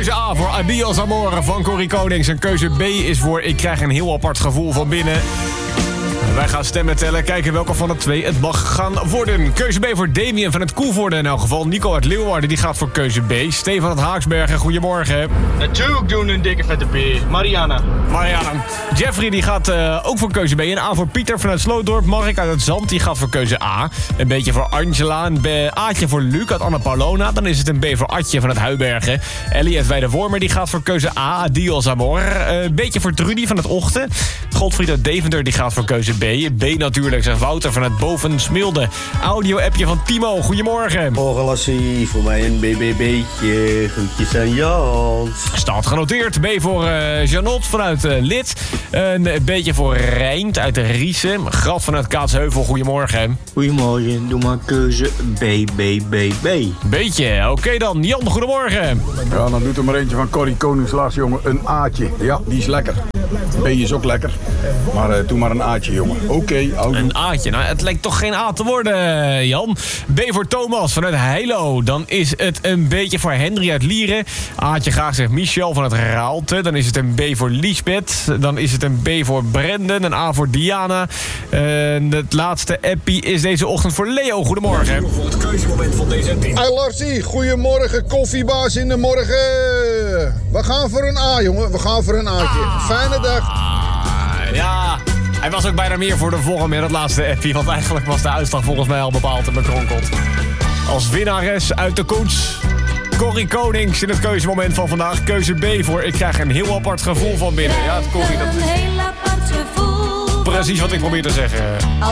Keuze A voor Adios Amore van Corrie Konings. En keuze B is voor Ik krijg een heel apart gevoel van binnen. Wij gaan stemmen tellen, kijken welke van de twee het mag gaan worden. Keuze B voor Damien van het Koevoorde in elk geval. Nico uit Leeuwarden, die gaat voor keuze B. Stefan uit Haaksbergen, goedemorgen. Natuurlijk doen een dikke vette B. Mariana. Jeffrey die gaat ook voor keuze B. Een A voor Pieter vanuit Slootdorp. Mark uit het Zand, die gaat voor keuze A. Een beetje voor Angela. Een A'tje voor Luc uit Anna Paulona. Dan is het een B voor Atje van het Huibergen. Ellie uit Weidewormer, die gaat voor keuze A. Adios Amor. Een beetje voor Trudy van het Ochten. Godfried uit Deventer, die gaat voor keuze B. B natuurlijk, zegt Wouter van het Boven Smilde. Audio-appje van Timo, goedemorgen. Morgen Lassie, voor mij een BBB'tje. Groetjes aan Jans. Staat genoteerd. B voor Janot vanuit Lid. Een beetje voor Rijnt uit de Riese. Graf vanuit Kaatsheuvel, goedemorgen. Goedemorgen, doe maar keuze BBBB. Beetje, oké dan. Jan, goedemorgen. Ja, dan doet er maar eentje van Corrie Konings, jongen. Een A'tje. Ja, die is lekker. B is ook lekker. Maar doe maar een A'tje, jongen. Oké, oudoe. Een A'tje. Nou, het lijkt toch geen A te worden, Jan. B voor Thomas vanuit Heilo. Dan is het een beetje voor Henry uit Lieren. A'tje graag zegt Michel vanuit Raalte. Dan is het een B voor Liesbeth. Dan is het een B voor Brendan. Een A voor Diana. Het laatste appie is deze ochtend voor Leo. Goedemorgen. Voor het keuzemoment van deze team. Hey Larsie, goedemorgen, koffiebaas in de morgen. We gaan voor een A, jongen. We gaan voor een A'tje. Fijne dag. Ja, hij was ook bijna meer voor de volgende met het laatste appie. Want eigenlijk was de uitslag volgens mij al bepaald en bekronkeld. Als winnares uit de koets, Corrie Konings in het keuzemoment van vandaag. Keuze B voor Ik krijg een heel apart gevoel van binnen. Ja, Corrie, dat is precies wat ik probeer te zeggen.